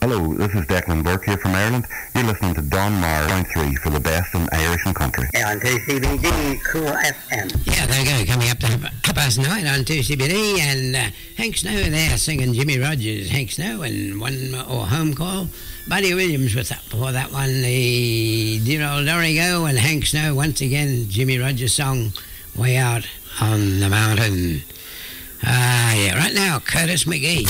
Hello, this is Declan Burke here from Ireland. You're listening to Don Mar, Point 3 for the best in Irish and country. On 2CBD, Cool FM. Yeah, there you go, coming up to 9:30 on 2CBD, and Hank Snow there singing Jimmy Rogers, Hank Snow, and one or home call. Buddy Williams was up before that one, the Dear Old Dorigo, and Hank Snow once again, Jimmy Rogers song, Way Out on the Mountain. Yeah, right now, Curtis McGee.